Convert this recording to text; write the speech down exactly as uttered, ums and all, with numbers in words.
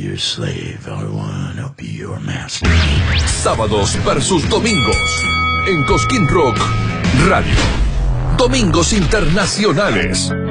your slave. I wanna be your master. Sábados versus domingos en Cosquín Rock Radio. Domingos internacionales.